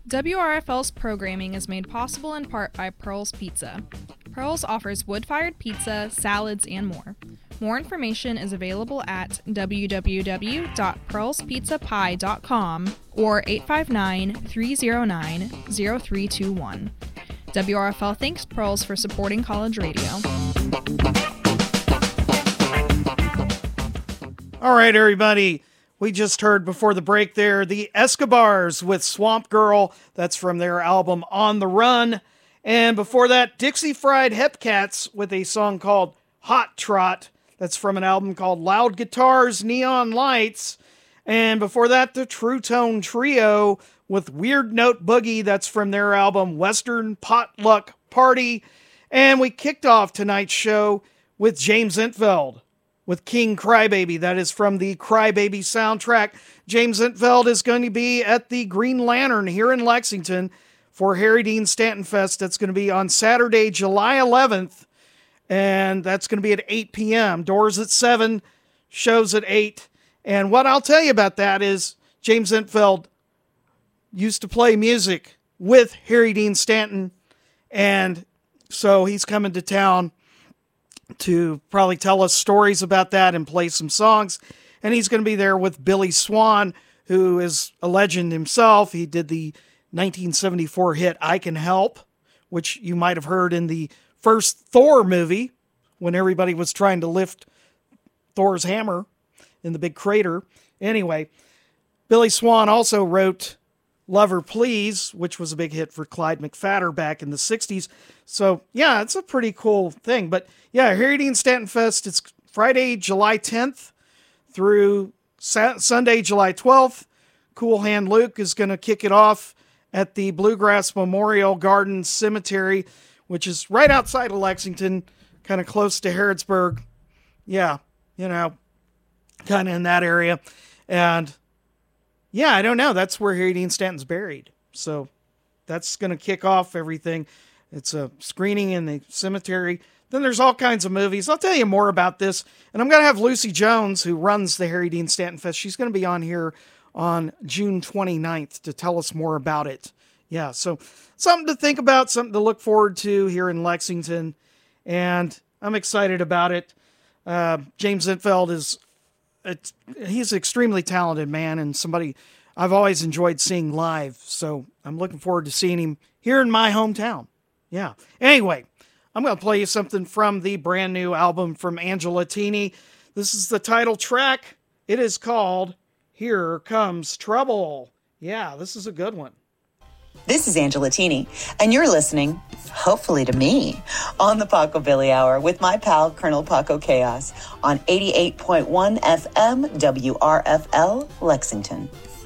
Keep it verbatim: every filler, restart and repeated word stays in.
W R F L's programming is made possible in part by Pearl's Pizza. Pearl's offers wood-fired pizza, salads, and more. More information is available at w w w dot pearls pizza pie dot com or eight five nine, three oh nine, oh three two one. W R F L thanks Pearls for supporting college radio. All right, everybody. We just heard before the break there the Escobars with Swamp Girl. That's from their album On the Run. And before that, Dixie Fried Hepcats with a song called Hot Trot. That's from an album called Loud Guitars, Neon Lights. And before that, the True Tone Trio with Weird Note Boogie. That's from their album Western Potluck Party. And we kicked off tonight's show with James Entfeld with King Crybaby. That is from the Crybaby soundtrack. James Entfeld is going to be at the Green Lantern here in Lexington for Harry Dean Stanton Fest. That's going to be on Saturday, July eleventh. And that's going to be at eight p.m. Doors at seven, shows at eight. And what I'll tell you about that is James Entfeld used to play music with Harry Dean Stanton. And so he's coming to town to probably tell us stories about that and play some songs. And he's going to be there with Billy Swan, who is a legend himself. He did the nineteen seventy-four hit I Can Help, which you might have heard in the first Thor movie when everybody was trying to lift Thor's hammer in the big crater. Anyway, Billy Swan also wrote Lover Please, which was a big hit for Clyde McPhatter back in the sixties. So, yeah, it's a pretty cool thing. But, yeah, Harry Dean Stanton Fest, it's Friday, July tenth through Sa- Sunday, July twelfth. Cool Hand Luke is going to kick it off at the Bluegrass Memorial Garden Cemetery, which is right outside of Lexington, kind of close to Harrodsburg. Yeah, you know, kind of in that area. And yeah, I don't know. That's where Harry Dean Stanton's buried. So that's going to kick off everything. It's a screening in the cemetery. Then there's all kinds of movies. I'll tell you more about this. And I'm going to have Lucy Jones, who runs the Harry Dean Stanton Fest. She's going to be on here on June twenty-ninth to tell us more about it. Yeah, so something to think about, something to look forward to here in Lexington. And I'm excited about it. Uh, James Entfeld is, it's, he's an extremely talented man and somebody I've always enjoyed seeing live. So I'm looking forward to seeing him here in my hometown. Yeah. Anyway, I'm going to play you something from the brand new album from Angela Tini. This is the title track. It is called Here Comes Trouble. Yeah, this is a good one. This is Angela Tini, and you're listening, hopefully to me, on the Paco Billy Hour with my pal, Colonel Paco Chaos, on eighty-eight point one F M W R F L, Lexington.